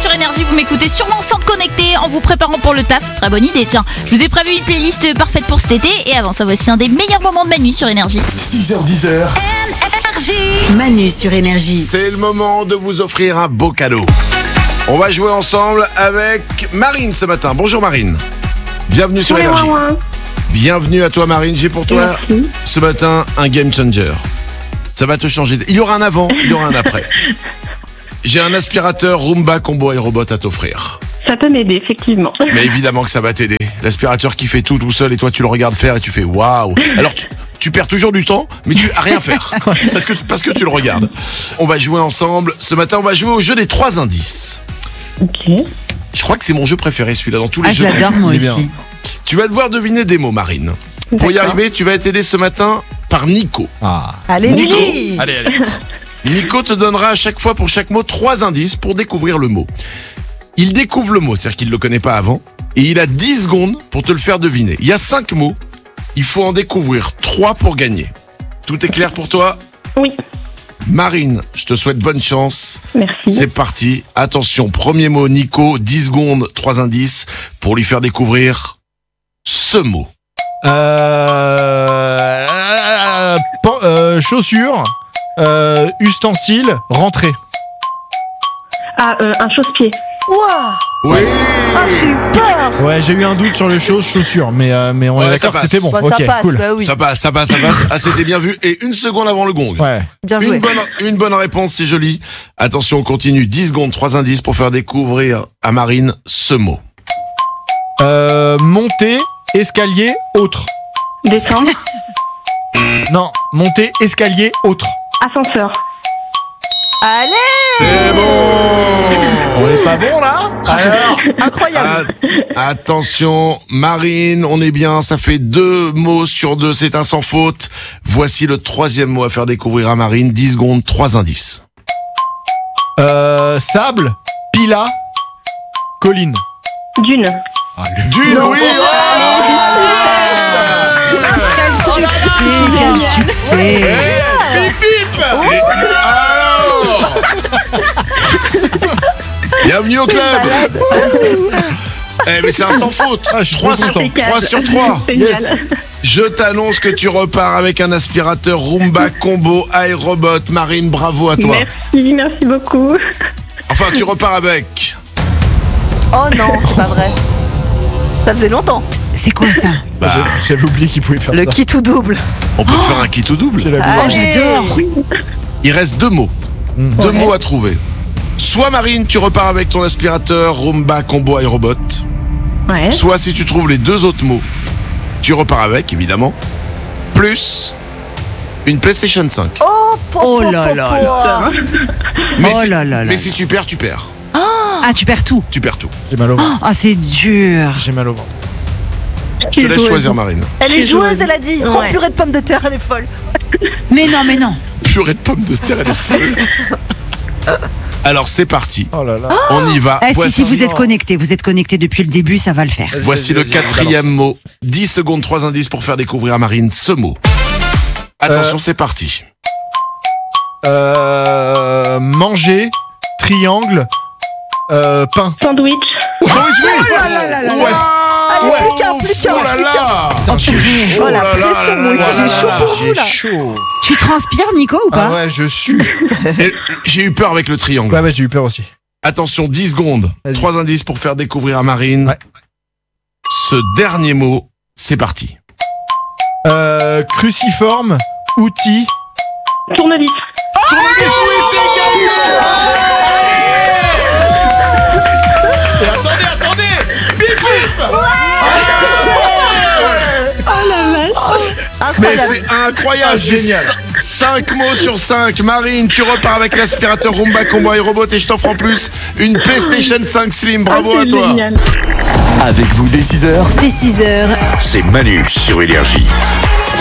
sur Énergie, vous m'écoutez sûrement sans te connecter en vous préparant pour le taf. Très bonne idée, tiens. Je vous ai prévu une playlist parfaite pour cet été. Et avant ça, voici un des meilleurs moments de Manu sur Énergie. 6h10. Manu sur Énergie. C'est le moment de vous offrir un beau cadeau. On va jouer ensemble avec Marine ce matin. Bonjour Marine. Bienvenue sur Énergie. Bienvenue à toi Marine. J'ai pour toi ce matin un game changer. Ça va te changer. Il y aura un avant, il y aura un après. J'ai un aspirateur Roomba Combo iRobot à t'offrir. Ça peut m'aider, effectivement. Mais évidemment que ça va t'aider. L'aspirateur qui fait tout seul et toi tu le regardes faire et tu fais waouh. Alors tu perds toujours du temps, mais tu as rien faire. Parce que tu le regardes. On va jouer ensemble. Ce matin, on va jouer au jeu des 3 indices. Ok. Je crois que c'est mon jeu préféré, celui-là, dans tous les Ah, je jeux. l'adore moi Il est aussi. bien. Tu vas devoir deviner des mots, Marine. Pour y D'accord. arriver, tu vas être aidé ce matin par Nico. Allez, Nico. Lily. Allez. Nico te donnera à chaque fois, pour chaque mot, 3 indices pour découvrir le mot. Il découvre le mot, c'est-à-dire qu'il ne le connaît pas avant, et il a 10 secondes pour te le faire deviner. Il y a 5 mots, il faut en découvrir 3 pour gagner. Tout est clair pour toi ? Oui, Marine, je te souhaite bonne chance. merci. C'est parti. Attention, premier mot, Nico, 10 secondes, 3 indices pour lui faire découvrir ce mot. Chaussures, ustensiles, rentrée. Ah, un chausse-pied. Oui. Ouais, j'ai eu un doute sur les chaussures, mais on Ouais, est ça d'accord, passe. c'était bon. Bah, Ok, ça passe, cool. bah oui. Ça passe. Ah, c'était bien vu. Et 1 seconde avant le gong. Ouais. Bien joué. Une bonne réponse, c'est joli. Attention, on continue. 10 secondes, 3 indices pour faire découvrir à Marine ce mot. Monter, escalier, autre. Descendre. Non, monter, escalier, autre. Ascenseur. Allez, C'est bon. On est pas bon là? Alors, incroyable. Attention, Marine, on est bien. Ça fait 2 mots sur 2. C'est un sans faute. Voici le 3e mot à faire découvrir à Marine. 10 secondes, 3 indices. sable, pila, colline. Dune. Dune, oui. Quel succès. Alors bienvenue au club. Mais c'est un sans faute. Ah, je suis 3 trop sur, content. 3 sur 3. Génial. Je t'annonce que tu repars avec un aspirateur Roomba Combo iRobot. Marine, bravo à toi. Merci beaucoup. Enfin, tu repars avec. Oh non, c'est pas vrai. Ça faisait longtemps. C'est quoi ça? J'avais oublié qu'il pouvait faire Le ça. kit ou double. On peut faire un kit ou double. J'ai la Ah. boule. Oh, j'adore. Il reste 2 mots. 2 mots à trouver. Soit Marine, tu repars avec ton aspirateur Roomba Combo iRobot. Ouais. Soit si tu trouves les 2 autres mots, tu repars avec, évidemment. Plus une PlayStation 5. Oh là là là. Mais Oh si, là là là. mais si tu perds, tu perds. Ah, tu perds tout. Tu perds tout. J'ai mal au ventre. Ah, c'est dur. J'ai mal au ventre. Je te laisse choisir, Marine. Elle est joueuse, elle a dit. Oh, Ouais. purée de pommes de terre, elle est folle. Mais non, mais non. Purée de pommes de terre, elle est folle. Alors c'est parti. Oh là là. On y va. Eh, si vous êtes connectés depuis le début, ça va le faire. Voici le 4e mot. 10 secondes, 3 indices pour faire découvrir à Marine ce mot. Attention, c'est parti. Manger, triangle, pain. Sandwich. Oh là là là là. Ouais. Allez, plus qu'un. Oh là là. Oh, purée. Oh, la là là pression, là moi aussi, là j'ai là chaud là. pour vous, J'ai là. chaud. Tu transpires, Nico, ou pas? Ah ouais, je suis. Et j'ai eu peur avec le triangle. Ouais, j'ai eu peur aussi. Attention, 10 secondes. Vas-y. 3 indices pour faire découvrir à Marine Ouais. ce dernier mot. C'est parti. Cruciforme, outil. Tournevis. Et attendez. Bip bip. Mais c'est incroyable. Génial. 5 mots sur 5. Marine, tu repars avec l'aspirateur Roomba Combo iRobot et je t'offre en plus une PlayStation 5 Slim. Bravo à toi. Génial. Avec vous dès 6h, Dès 6h, c'est Manu sur Énergie.